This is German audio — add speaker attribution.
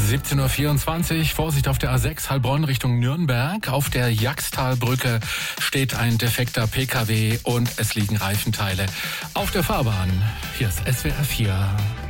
Speaker 1: 17:24 Uhr, Vorsicht auf der A6 Heilbronn Richtung Nürnberg. Auf der Jagstalbrücke steht ein defekter PKW und es liegen Reifenteile auf der Fahrbahn. Hier ist SWR 4.